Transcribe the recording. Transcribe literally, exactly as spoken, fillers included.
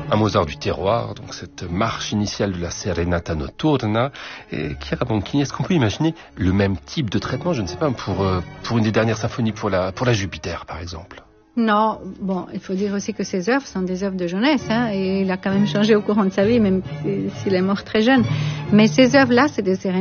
un Mozart du terroir, donc cette marche initiale de la Serenata Notturna. Et Chiara Bonchini, est-ce qu'on peut imaginer le même type de traitement, je ne sais pas, pour, euh, pour une des dernières symphonies, pour la, pour la Jupiter, par exemple? Non, bon, il faut dire aussi que ses œuvres sont des œuvres de jeunesse, hein, et il a quand même changé au courant de sa vie, même s'il est mort très jeune. Mais ces œuvres-là, c'est des sérénades